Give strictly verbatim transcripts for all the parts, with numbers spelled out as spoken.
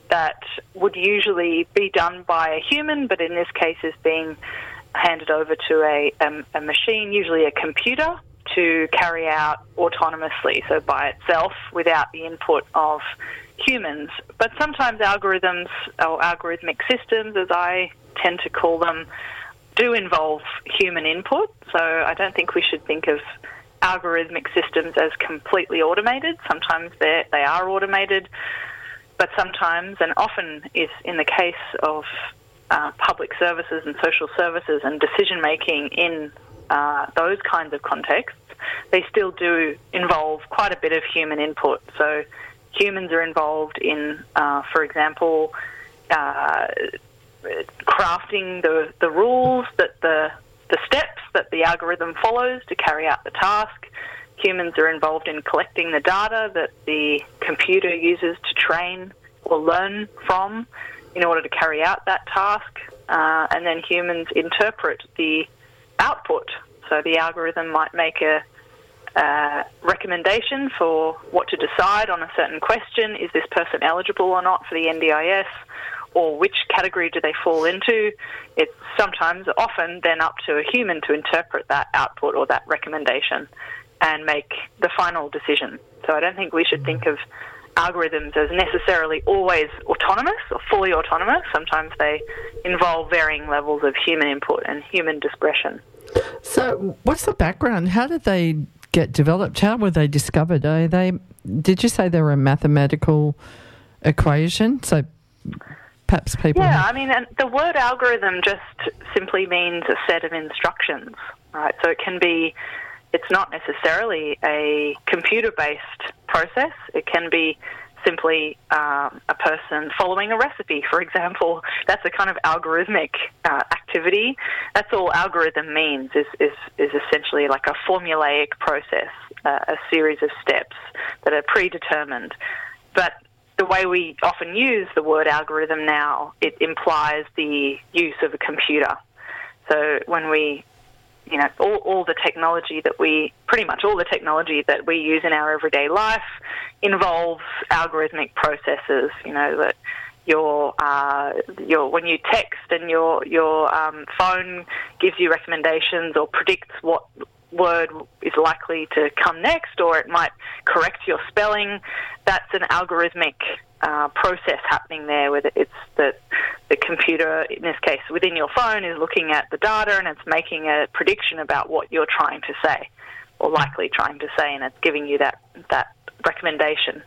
that would usually be done by a human, but in this case is being handed over to a, a, a machine, usually a computer, to carry out autonomously, so by itself, without the input of humans. But sometimes algorithms, or algorithmic systems, as I tend to call them, do involve human input. So I don't think we should think of algorithmic systems as completely automated. Sometimes they they are automated, but sometimes, and often is in the case of uh, public services and social services and decision-making in uh, those kinds of contexts, they still do involve quite a bit of human input. So humans are involved in, uh, for example, uh, crafting the, the rules, that the the steps that the algorithm follows to carry out the task. Humans are involved in collecting the data that the computer uses to train or learn from in order to carry out that task. Uh, and then humans interpret the output. So the algorithm might make a uh, recommendation for what to decide on a certain question. Is this person eligible or not for the N D I S? Or which category do they fall into? It's sometimes, often, then up to a human to interpret that output or that recommendation and make the final decision. So I don't think we should think of algorithms as necessarily always autonomous or fully autonomous. Sometimes they involve varying levels of human input and human discretion. So what's the background? How did they get developed? How were they discovered? Are they, did you say they were a mathematical equation? So perhaps people... Yeah, I mean, and the word algorithm just simply means a set of instructions, right? So it can be, it's not necessarily a computer-based process. It can be simply um, a person following a recipe, for example. That's a kind of algorithmic uh, activity. That's all algorithm means, is, is, is essentially like a formulaic process, uh, a series of steps that are predetermined. But the way we often use the word algorithm now, it implies the use of a computer. So when we, you know, all, all the technology that we, pretty much all the technology that we use in our everyday life involves algorithmic processes, you know, that your, uh, your, when you text and your, your um, phone gives you recommendations or predicts what word is likely to come next, or it might correct your spelling. That's an algorithmic uh, process happening there, where it's that the computer, in this case within your phone, is looking at the data and it's making a prediction about what you're trying to say or likely trying to say, and it's giving you that that recommendation.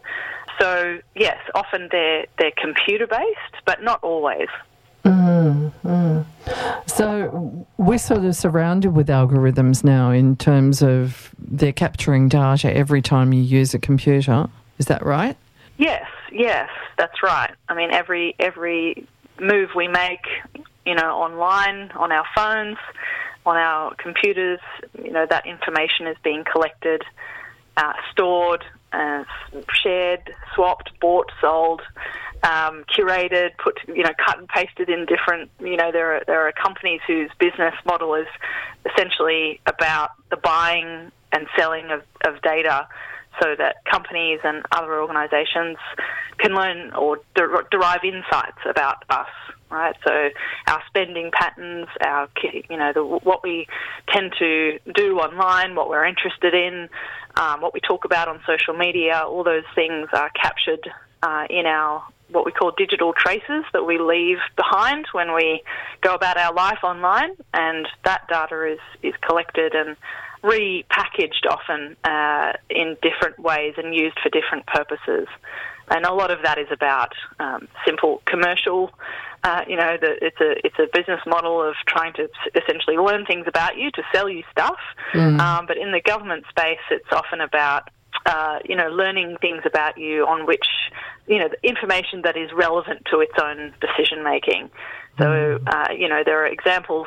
So yes, often they're they're computer based, but not always. Mm, mm. So we're sort of surrounded with algorithms now in terms of they're capturing data every time you use a computer. Is that right? Yes, yes, that's right. I mean, every every move we make, you know, online, on our phones, on our computers, you know, that information is being collected, uh, stored, uh, shared, swapped, bought, sold, um, curated, put, you know, cut and pasted in different, you know, there are, there are companies whose business model is essentially about the buying and selling of, of data, so that companies and other organisations can learn or der- derive insights about us, right? So our spending patterns, our, you know, the, what we tend to do online, what we're interested in, um, what we talk about on social media, all those things are captured uh, in our what we call digital traces that we leave behind when we go about our life online, and that data is, is collected and repackaged often uh, in different ways and used for different purposes. And a lot of that is about um, simple commercial, uh, you know, the, it's a it's a business model of trying to essentially learn things about you to sell you stuff. Mm. Um, but in the government space, it's often about Uh, you know, learning things about you on which, you know, the information that is relevant to its own decision-making. So, uh, you know, there are examples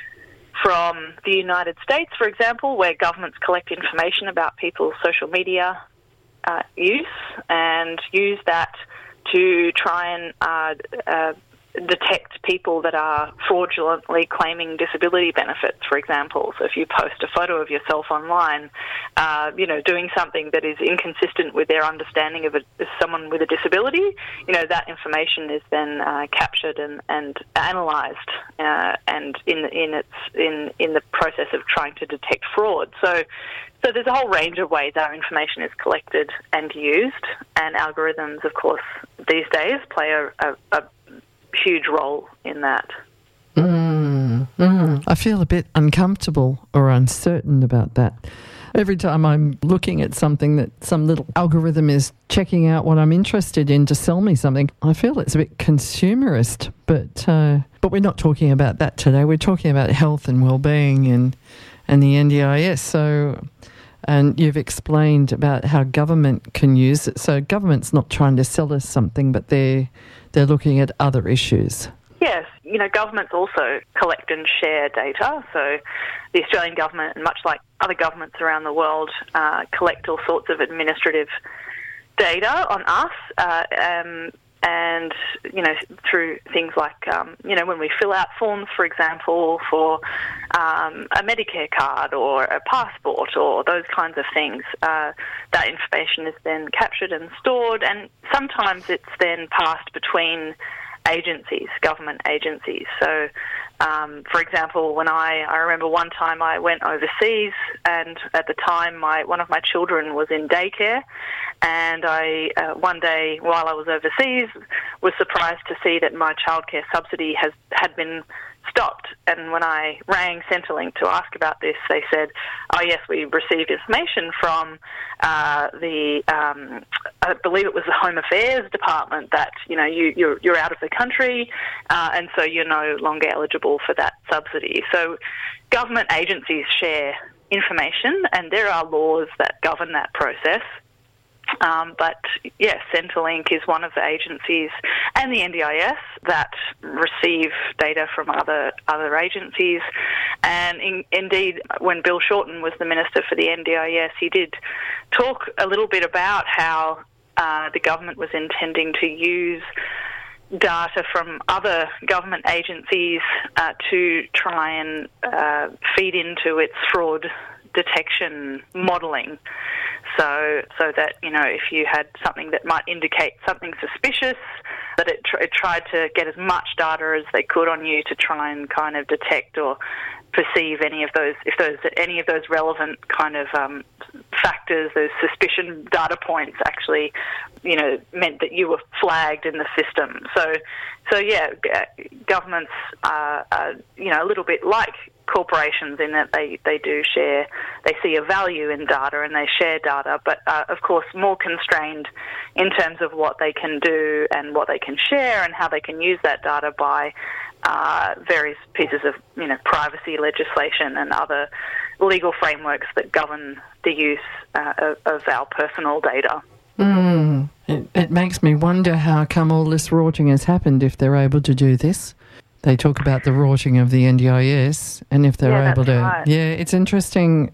from the United States, for example, where governments collect information about people's social media uh, use and use that to try and uh, uh, detect people that are fraudulently claiming disability benefits, for example. So if you post a photo of yourself online, uh, you know, doing something that is inconsistent with their understanding of, a, of someone with a disability, you know, that information is then uh, captured and, and analysed, uh, and in in its in in the process of trying to detect fraud. So. So there's a whole range of ways our information is collected and used, and algorithms, of course, these days play a, a, a huge role in that. Mm, mm. I feel a bit uncomfortable or uncertain about that. Every time I'm looking at something that some little algorithm is checking out what I'm interested in to sell me something, I feel it's a bit consumerist. But uh, but we're not talking about that today. We're talking about health and well-being and and the N D I S. So, and you've explained about how government can use it. So government's not trying to sell us something, but they're they're looking at other issues. Yes, you know, governments also collect and share data. So the Australian government, and much like other governments around the world, uh, collect all sorts of administrative data on us, uh, um, and, you know, through things like, um, you know, when we fill out forms, for example, for um, a Medicare card or a passport or those kinds of things, uh, that information is then captured and stored, and sometimes it's then passed between agencies, government agencies. So, um, for example, when I, I remember one time I went overseas, and at the time my one of my children was in daycare, and I uh, one day while I was overseas was surprised to see that my childcare subsidy has had been stopped. And when I rang Centrelink to ask about this, they said, oh yes, we received information from uh, the, um, I believe it was the Home Affairs Department, that, you know, you, you're, you're out of the country, uh, and so you're no longer eligible for that subsidy. So government agencies share information, and there are laws that govern that process. Um, but yes, Centrelink is one of the agencies, and the N D I S, that receive data from other other agencies. And in, indeed, when Bill Shorten was the Minister for the N D I S, he did talk a little bit about how uh, the government was intending to use data from other government agencies uh, to try and uh, feed into its fraud detection modelling. So, so that, you know, if you had something that might indicate something suspicious, that it, tr- it tried to get as much data as they could on you to try and kind of detect or perceive any of those, if those any of those relevant kind of um, factors, those suspicion data points actually, you know, meant that you were flagged in the system. So, so yeah, g- governments are, are, you know, a little bit like corporations in that they, they do share, they see a value in data and they share data, but uh, of course more constrained in terms of what they can do and what they can share and how they can use that data by uh, various pieces of, you know, privacy legislation and other legal frameworks that govern the use uh, of, of our personal data. Mm. It, it makes me wonder how come all this rorting has happened if they're able to do this. They talk about the rorting of the N D I S, and if they're yeah, able to... Right. Yeah, it's interesting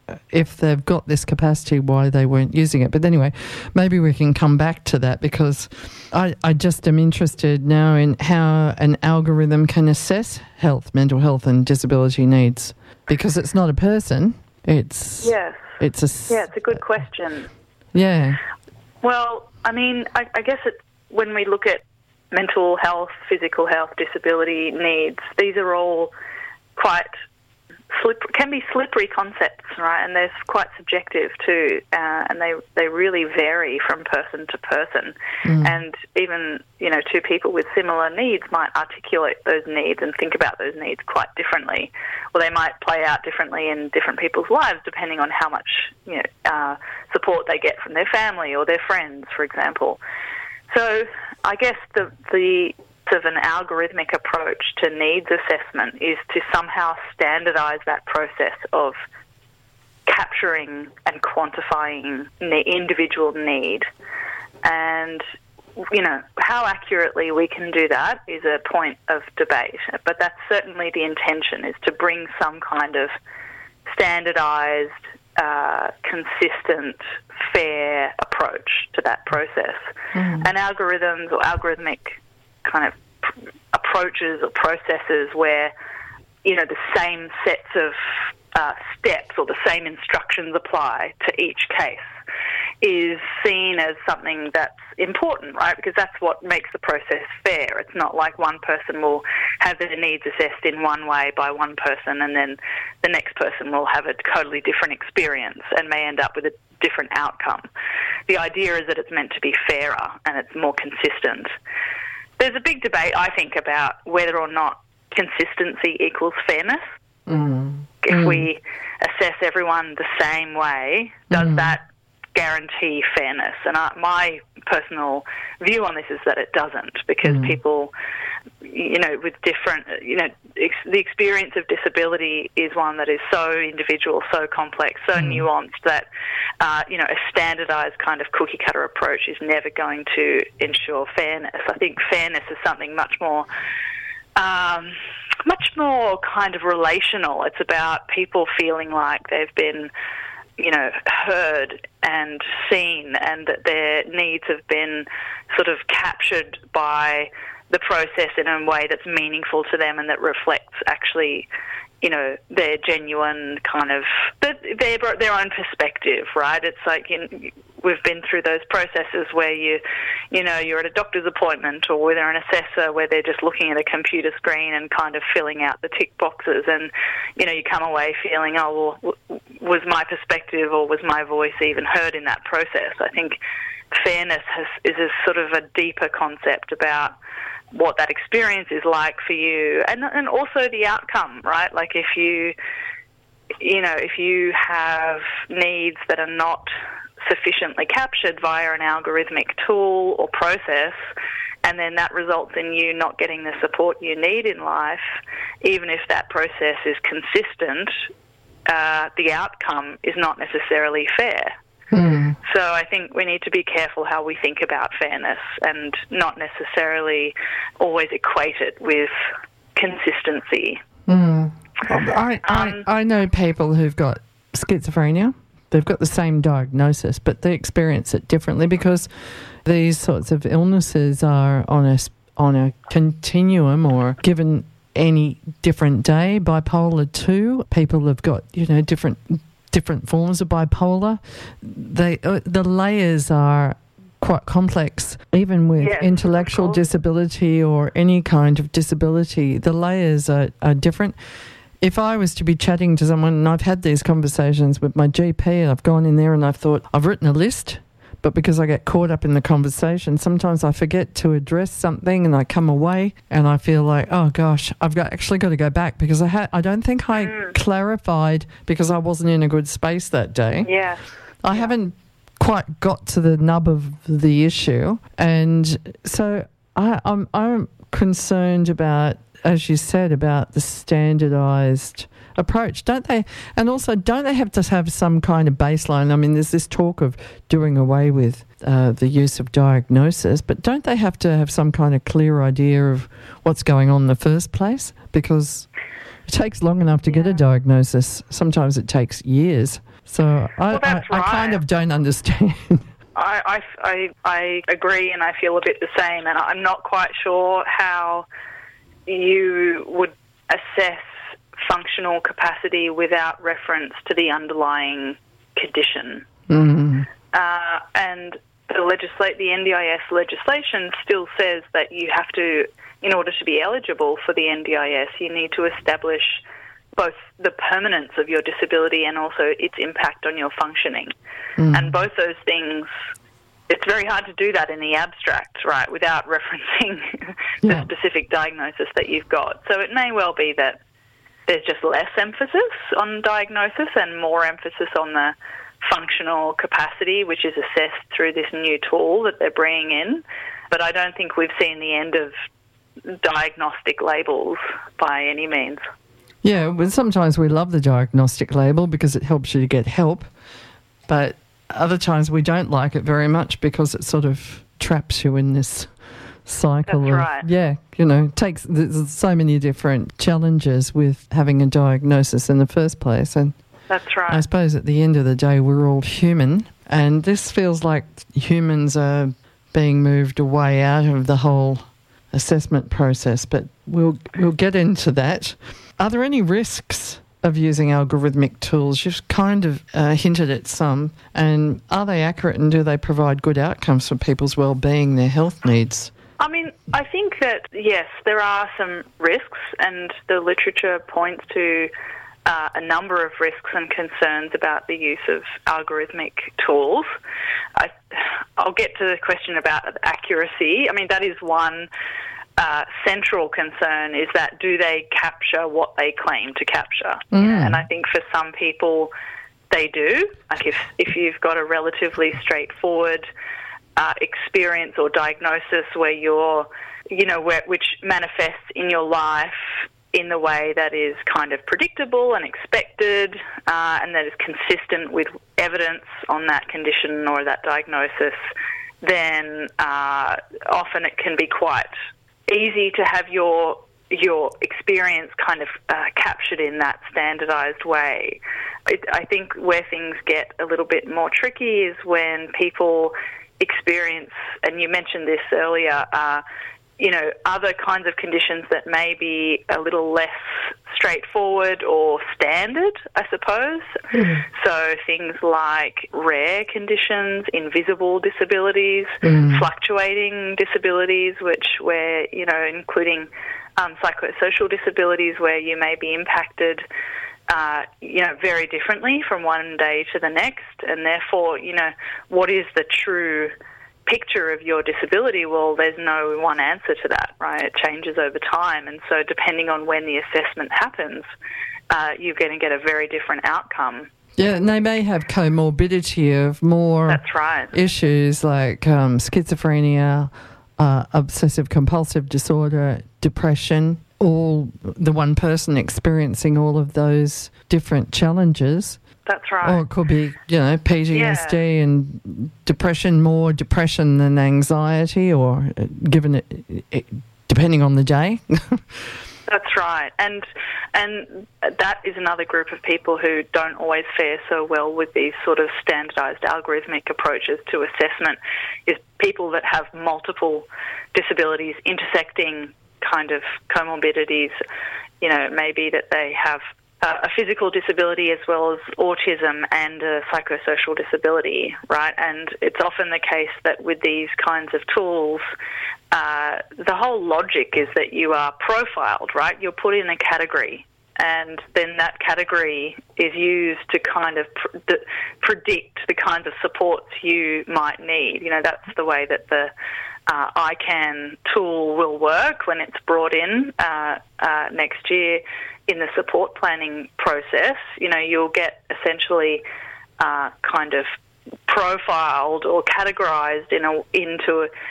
if they've got this capacity, why they weren't using it. But anyway, maybe we can come back to that, because I, I just am interested now in how an algorithm can assess health, mental health and disability needs, because it's not a person, it's... Yes. It's a... Yeah, it's a good question. Yeah. Well, I mean, I, I guess it, when we look at mental health, physical health, disability needs, these are all quite slip, can be slippery concepts, right? And they're quite subjective too, uh, and they they really vary from person to person. Mm. And even, you know, two people with similar needs might articulate those needs and think about those needs quite differently, or they might play out differently in different people's lives depending on how much, you know, uh, support they get from their family or their friends, for example. So I guess the the sort of an algorithmic approach to needs assessment is to somehow standardise that process of capturing and quantifying the individual need. And, you know, how accurately we can do that is a point of debate. But that's certainly the intention, is to bring some kind of standardised, uh, consistent, fair approach to that process. Mm. And algorithms or algorithmic kind of approaches or processes where, you know, the same sets of uh, steps or the same instructions apply to each case is seen as something that's important, right? Because that's what makes the process fair. It's not like one person will have their needs assessed in one way by one person and then the next person will have a totally different experience and may end up with a different outcome. The idea is that it's meant to be fairer and it's more consistent. There's a big debate, I think, about whether or not consistency equals fairness. Mm. If mm. we assess everyone the same way, does mm. that guarantee fairness? And I, my personal view on this is that it doesn't, because mm. people, you know, with different, you know, ex- the experience of disability is one that is so individual, so complex, so mm. nuanced that, uh, you know, a standardised kind of cookie-cutter approach is never going to ensure fairness. I think fairness is something much more Um, much more kind of relational. It's about people feeling like they've been, you know, heard and seen, and that their needs have been sort of captured by the process in a way that's meaningful to them and that reflects actually, you know, their genuine kind of, their, their own perspective, right? It's like, you know, we've been through those processes where you, you know, you're at a doctor's appointment or where they're an assessor where they're just looking at a computer screen and kind of filling out the tick boxes, and, you know, you come away feeling, oh, well, was my perspective or was my voice even heard in that process? I think fairness has, is a sort of a deeper concept about what that experience is like for you, and and also the outcome, right? Like if you, you know, if you have needs that are not sufficiently captured via an algorithmic tool or process, and then that results in you not getting the support you need in life, even if that process is consistent, uh, the outcome is not necessarily fair. Mm. So I think we need to be careful how we think about fairness and not necessarily always equate it with consistency. Mm. I, I, Um, I know people who've got schizophrenia. They've got the same diagnosis, but they experience it differently because these sorts of illnesses are on a, on a continuum or given any different day. Bipolar two, people have got, you know, different different forms of bipolar. They uh, the layers are quite complex. Even with yes, intellectual disability or any kind of disability, the layers are, are different. If I was to be chatting to someone, and I've had these conversations with my G P, and I've gone in there and I've thought, I've written a list, but because I get caught up in the conversation, sometimes I forget to address something and I come away and I feel like, oh gosh, I've got actually got to go back because I ha- I don't think I Mm. clarified because I wasn't in a good space that day. Yeah. I Yeah. haven't quite got to the nub of the issue. And so I, I'm, I'm concerned about, as you said, about the standardised approach, don't they? And also, don't they have to have some kind of baseline? I mean, there's this talk of doing away with uh, the use of diagnosis, but don't they have to have some kind of clear idea of what's going on in the first place? Because it takes long enough to Yeah. get a diagnosis. Sometimes it takes years. So I, Well, that's I, I kind right. of don't understand. I, I, I, I agree, and I feel a bit the same, and I'm not quite sure how you would assess functional capacity without reference to the underlying condition. Mm. Uh, and the legislate the N D I S legislation still says that you have to, in order to be eligible for the N D I S, you need to establish both the permanence of your disability and also its impact on your functioning. Mm. And both those things, it's very hard to do that in the abstract, right, without referencing the Yeah. specific diagnosis that you've got. So it may well be that there's just less emphasis on diagnosis and more emphasis on the functional capacity, which is assessed through this new tool that they're bringing in. But I don't think we've seen the end of diagnostic labels by any means. Yeah, well, sometimes we love the diagnostic label because it helps you to get help, but other times we don't like it very much because it sort of traps you in this cycle. That's of, right. Yeah, you know, takes there's so many different challenges with having a diagnosis in the first place, and That's right. I suppose at the end of the day we're all human, and this feels like humans are being moved away out of the whole assessment process, but we'll we'll get into that. Are there any risks of using algorithmic tools? You've kind of uh, hinted at some, and are they accurate, and do they provide good outcomes for people's well-being, their health needs? I mean, I think that, yes, there are some risks, and the literature points to uh, a number of risks and concerns about the use of algorithmic tools. I, I'll get to the question about accuracy. I mean, that is one uh, central concern, is that do they capture what they claim to capture? Mm. And I think for some people they do. Like if, if you've got a relatively straightforward Uh, experience or diagnosis where you're, you know, where, which manifests in your life in the way that is kind of predictable and expected uh, and that is consistent with evidence on that condition or that diagnosis, then uh, often it can be quite easy to have your your experience kind of uh, captured in that standardised way. It, I think where things get a little bit more tricky is when people experience, and you mentioned this earlier, uh, you know, other kinds of conditions that may be a little less straightforward or standard, I suppose. Mm. So things like rare conditions, invisible disabilities, mm. fluctuating disabilities, which where, you know, including um, psychosocial disabilities where you may be impacted Uh, you know, very differently from one day to the next, and therefore, you know, what is the true picture of your disability? Well, there's no one answer to that, right? It changes over time, and so depending on when the assessment happens, uh, you're going to get a very different outcome. Yeah, and they may have comorbidity of more That's right. issues like um, schizophrenia, uh, obsessive-compulsive disorder, depression, all the one person experiencing all of those different challenges. That's right. Or it could be, you know, P T S D yeah. and depression, more depression than anxiety, or given it, it depending on the day. That's right. And and that is another group of people who don't always fare so well with these sort of standardised algorithmic approaches to assessment, is people that have multiple disabilities intersecting kind of comorbidities. You know, it may be that they have a physical disability as well as autism and a psychosocial disability, right? And it's often the case that with these kinds of tools, uh, the whole logic is that you are profiled, right? You're put in a category, and then that category is used to kind of pr- d- predict the kinds of supports you might need. You know, that's the way that the Uh, I CAN tool will work when it's brought in uh, uh, next year in the support planning process. You know, you'll get essentially uh, kind of profiled or categorised in a, into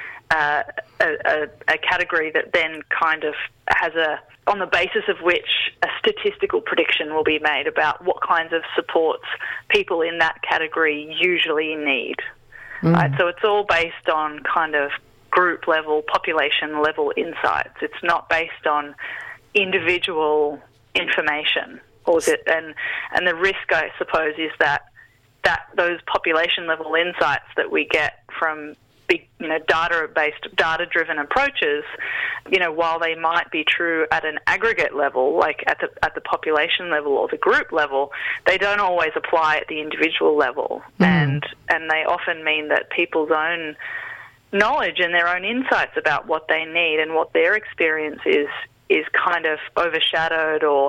a, a, a, a category that then kind of has a, on the basis of which a statistical prediction will be made about what kinds of supports people in that category usually need. Mm. Right? So it's all based on kind of group level, population level insights. It's not based on individual information, or that, and and the risk, I suppose, is that that those population level insights that we get from big, you know, data-based, data-driven approaches, you know, while they might be true at an aggregate level, like at the at the population level or the group level, they don't always apply at the individual level, mm. and and they often mean that people's own knowledge and their own insights about what they need and what their experience is is kind of overshadowed or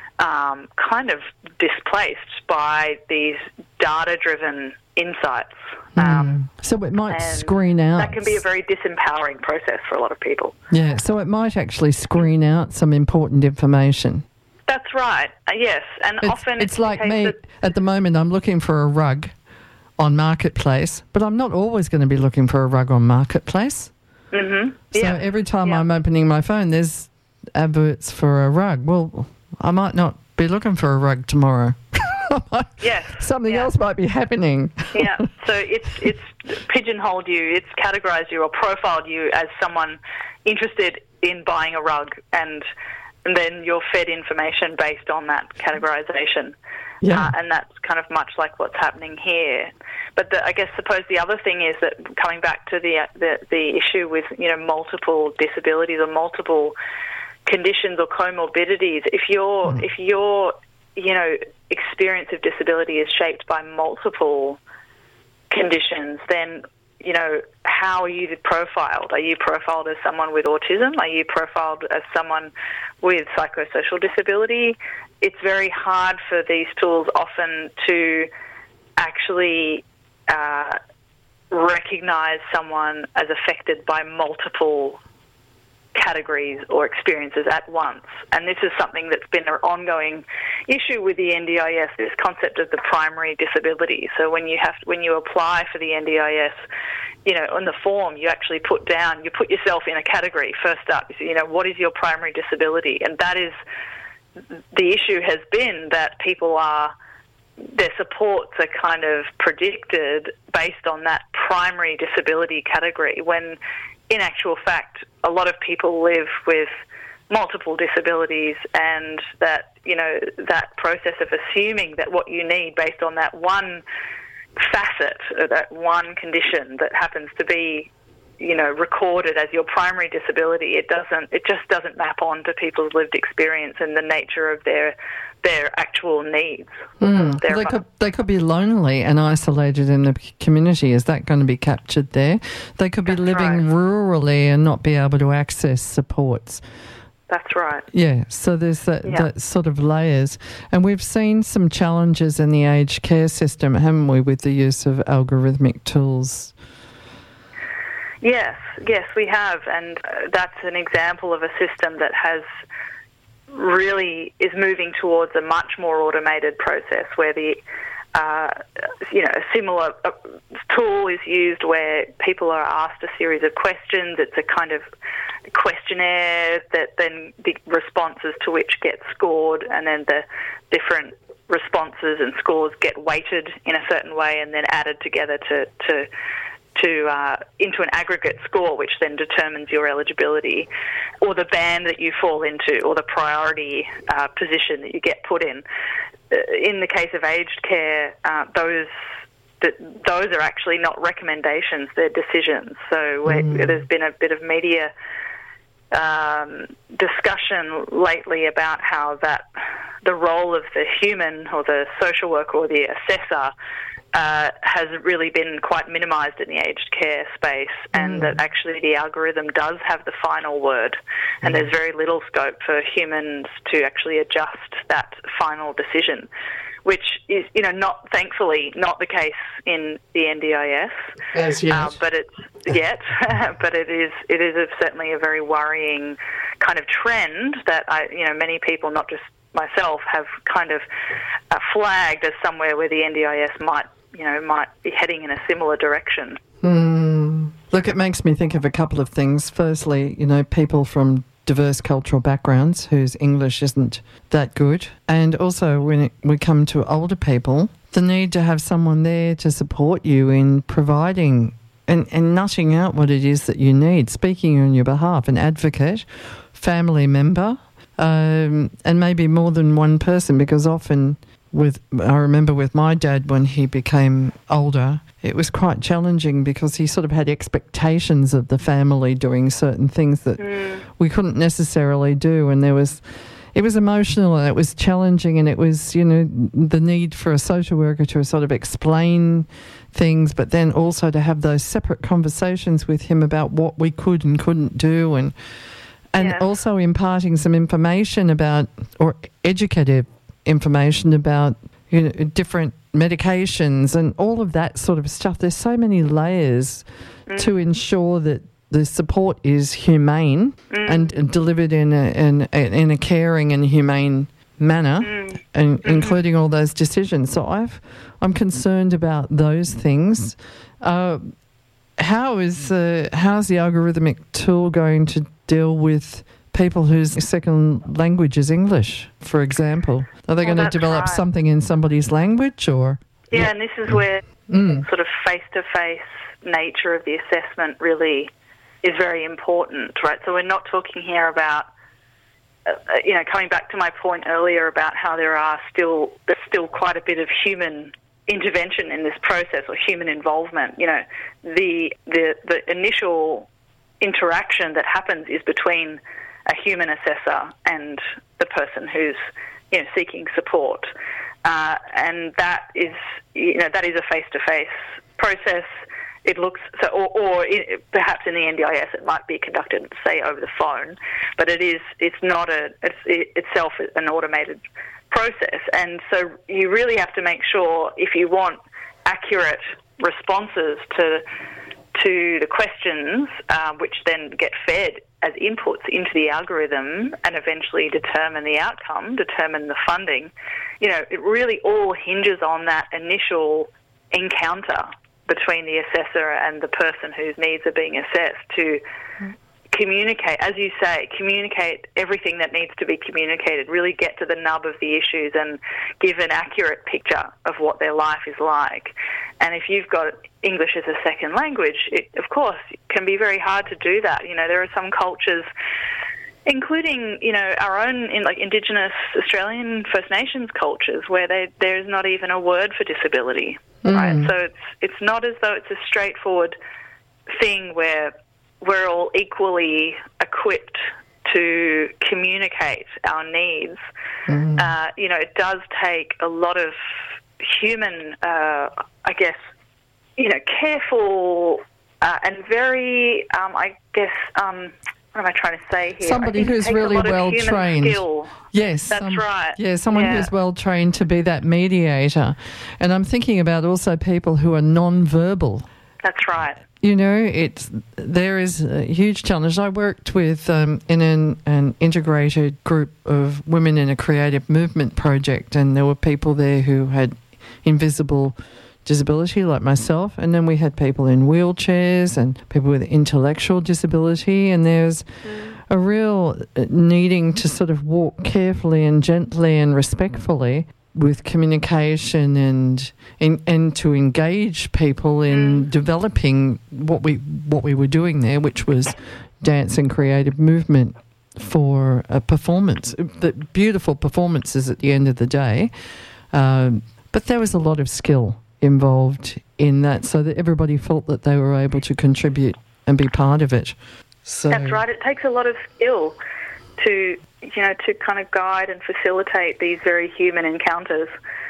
um, kind of displaced by these data-driven insights. Mm. Um, so it might screen out... That can be a very disempowering process for a lot of people. Yeah, so it might actually screen out some important information. That's right, uh, yes. And it's, often it's, it's like me, at the moment I'm looking for a rug on Marketplace, but I'm not always going to be looking for a rug on Marketplace. Mm-hmm. So yeah. every time yeah. I'm opening my phone, there's adverts for a rug. Well, I might not be looking for a rug tomorrow. Yes. Something yeah. else might be happening. Yeah. So it's it's pigeonholed you, it's categorised you or profiled you as someone interested in buying a rug, and, and then you're fed information based on that categorisation. Yeah. Uh, and that's kind of much like what's happening here. but the, I guess suppose the other thing is that coming back to the, the the issue with, you know, multiple disabilities or multiple conditions or comorbidities, if your mm. if your you know experience of disability is shaped by multiple conditions, then, you know, how are you profiled? Are you profiled as someone with autism? Are you profiled as someone with psychosocial disability? It's very hard for these tools often to actually uh, recognise someone as affected by multiple categories or experiences at once. And this is something that's been an ongoing issue with the N D I S, this concept of the primary disability. So when you have when you apply for the N D I S, you know, on the form you actually put down, you put yourself in a category. First up, you know, what is your primary disability? And that is, the issue has been that people are, their supports are kind of predicted based on that primary disability category, when in actual fact a lot of people live with multiple disabilities, and that, you know, that process of assuming that what you need based on that one facet, or that one condition that happens to be, you know, recorded as your primary disability, it doesn't, it just doesn't map on to people's lived experience and the nature of their their actual needs. Mm. Their they could they could be lonely and isolated in the community. Is that going to be captured there? They could be That's living right. rurally and not be able to access supports. That's right. Yeah, so there's that, Yeah. that sort of layers. And we've seen some challenges in the aged care system, haven't we, with the use of algorithmic tools? Yes, yes, we have, and uh, that's an example of a system that has really is moving towards a much more automated process where the uh, you know a similar uh, tool is used where people are asked a series of questions. It's a kind of questionnaire that then the responses to which get scored, and then the different responses and scores get weighted in a certain way and then added together to to to uh, into an aggregate score, which then determines your eligibility or the band that you fall into or the priority uh, position that you get put in. Uh, in the case of aged care, uh, those th- those are actually not recommendations, they're decisions. So mm. there's been a bit of media um, discussion lately about how that the role of the human or the social worker or the assessor Uh, has really been quite minimised in the aged care space, and mm. that actually the algorithm does have the final word, and mm. there's very little scope for humans to actually adjust that final decision, which is, you know, not thankfully not the case in the N D I S, as yet, uh, but it's yet, but it is it is a, certainly a very worrying kind of trend that I, you know, many people, not just myself, have kind of uh, flagged as somewhere where the N D I S might. you know, might be heading in a similar direction. Mm. Look, it makes me think of a couple of things. Firstly, you know, people from diverse cultural backgrounds whose English isn't that good. And also when it, we come to older people, the need to have someone there to support you in providing and, and nutting out what it is that you need, speaking on your behalf, an advocate, family member, um, and maybe more than one person, because often... With, I remember with my dad when he became older, it was quite challenging because he sort of had expectations of the family doing certain things that mm. we couldn't necessarily do, and there was, it was emotional and it was challenging, and it was, you know, the need for a social worker to sort of explain things, but then also to have those separate conversations with him about what we could and couldn't do, and and yeah. also imparting some information about, or educative information about, you know, different medications and all of that sort of stuff. There's so many layers mm. to ensure that the support is humane mm. and, and delivered in a, in, in a caring and humane manner, mm. and mm-hmm. including all those decisions. So I've, I'm concerned about those things. Uh, how is uh, how's the algorithmic tool going to deal with people whose second language is English, for example? Are they well, going to develop right. something in somebody's language, or? Yeah, yeah. And this is where mm. sort of face-to-face nature of the assessment really is very important, right? So we're not talking here about, uh, you know, coming back to my point earlier about how there are still, there's still quite a bit of human intervention in this process or human involvement. You know, the the the initial interaction that happens is between a human assessor and the person who's, you know, seeking support, uh, and that is, you know, that is a face-to-face process. It looks so, or, or it, perhaps in the N D I S it might be conducted, say, over the phone, but it is it's not a it's it, itself an automated process, and so you really have to make sure, if you want accurate responses to to the questions, uh, which then get fed as inputs into the algorithm and eventually determine the outcome, determine the funding, you know, it really all hinges on that initial encounter between the assessor and the person whose needs are being assessed to communicate, as you say, communicate everything that needs to be communicated, really get to the nub of the issues and give an accurate picture of what their life is like. And if you've got English as a second language, it, of course, it can be very hard to do that. You know, there are some cultures, including, you know, our own in like Indigenous Australian First Nations cultures, where they, there's not even a word for disability, mm. right? So it's it's not as though it's a straightforward thing where we're all equally equipped to communicate our needs. Mm. Uh, you know, it does take a lot of human, uh, I guess, you know, careful uh, and very, um, I guess, um, what am I trying to say here? Somebody who's really well trained. Skill. Yes. That's um, right. Yeah, someone yeah. who's well trained to be that mediator. And I'm thinking about also people who are non-verbal. That's right. You know, it's there is a huge challenge. I worked with um, in an, an integrated group of women in a creative movement project, and there were people there who had invisible disability, like myself, and then we had people in wheelchairs and people with intellectual disability, and there's mm. a real needing to sort of walk carefully and gently and respectfully with communication and and, and to engage people in mm. developing what we what we were doing there, which was dance and creative movement for a performance. The beautiful performances at the end of the day, um, but there was a lot of skill involved in that, so that everybody felt that they were able to contribute and be part of it. So that's right. It takes a lot of skill to, you know, to kind of guide and facilitate these very human encounters,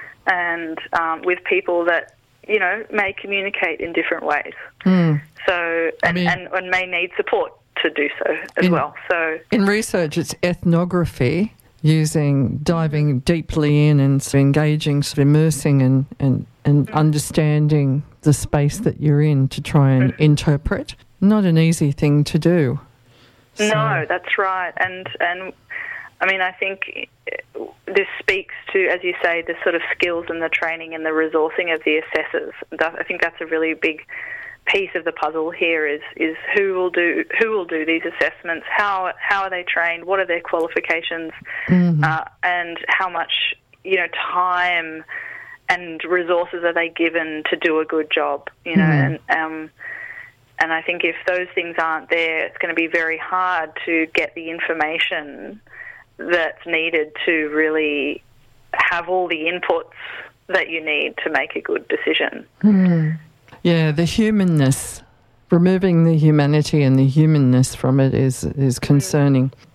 and um, with people that, you know, may communicate in different ways. Mm. So and, I mean, and and may need support to do so as in, well. So in research, it's ethnography, using diving deeply in and sort of engaging, sort of immersing and and and mm. understanding the space that you're in to try and mm. interpret. Not an easy thing to do. So. No, that's right. And, and I mean, I think this speaks to, as you say, the sort of skills and the training and the resourcing of the assessors. I think that's a really big piece of the puzzle here is, is who will do who will do these assessments, how how are they trained, what are their qualifications, mm-hmm. uh, and how much, you know, time and resources are they given to do a good job, you know, mm-hmm. and um And I think if those things aren't there, it's going to be very hard to get the information that's needed to really have all the inputs that you need to make a good decision. Mm. Yeah, the humanness, removing the humanity and the humanness from it is, is concerning. Mm.